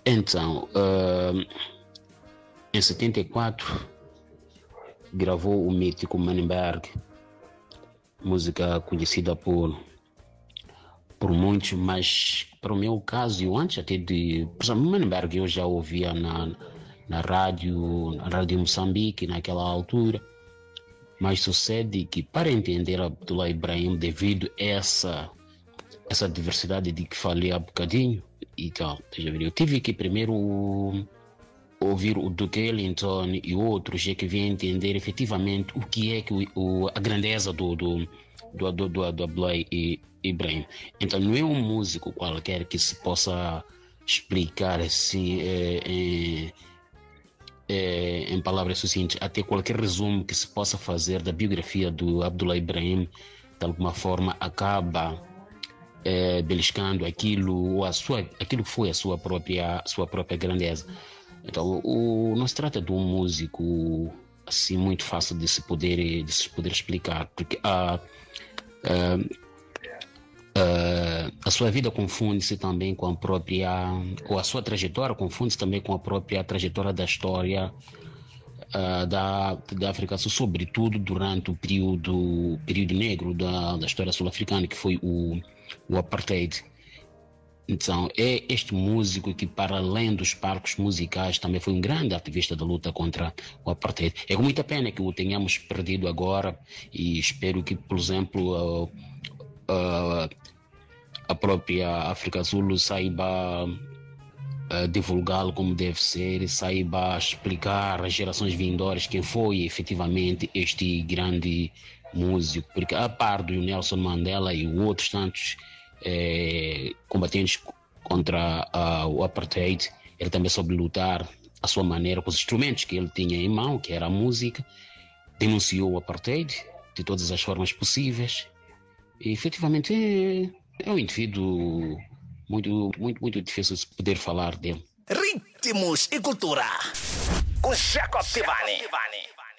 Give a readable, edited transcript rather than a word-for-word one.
Então, em 74, gravou o mítico Manenberg, música conhecida por muitos, mas para o meu caso, eu antes até de. Por exemplo, Manenberg eu já ouvia na rádio Moçambique naquela altura, mas sucede que para entender Abdullah Ibrahim, devido a essa diversidade de que falei há bocadinho e tal, eu tive que primeiro ouvir o Duke Ellington e outros é que vêm entender efetivamente o que é que a grandeza do Abdullah Ibrahim. Então não é um músico qualquer que se possa explicar assim em palavras sucintas, até qualquer resumo que se possa fazer da biografia do Abdullah Ibrahim, de alguma forma acaba beliscando aquilo que foi a sua própria grandeza. Então, não se trata de um músico assim muito fácil de se poder explicar, porque a sua vida confunde-se também com a própria, ou a sua trajetória confunde-se também com a própria trajetória da história da África Sul, sobretudo durante o período negro da história sul-africana, que foi o apartheid. Então, é este músico que, para além dos palcos musicais, também foi um grande ativista da luta contra o apartheid. É com muita pena que o tenhamos perdido agora e espero que, por exemplo, a própria África Sul saiba divulgá-lo como deve ser, e saiba explicar às gerações vindouras quem foi efetivamente este grande músico, porque a par do Nelson Mandela e outros tantos combatentes contra o apartheid, ele também soube lutar à sua maneira, com os instrumentos que ele tinha em mão, que era a música, denunciou o apartheid de todas as formas possíveis e efetivamente é um indivíduo muito, muito, muito difícil de poder falar dele. Ritmos e cultura com Jacob Tivani.